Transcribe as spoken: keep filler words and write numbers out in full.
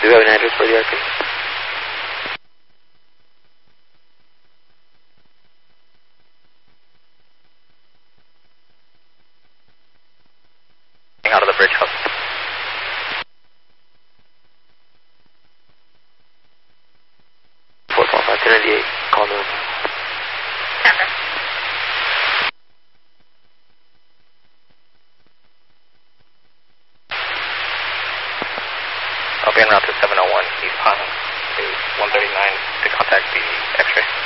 do you have an address for the R P? Out of the bridge house. four four five, two ninety-eight, call north. Copy. I'll be en route to seven oh one East Pond, to one thirty-nine to contact the X-ray.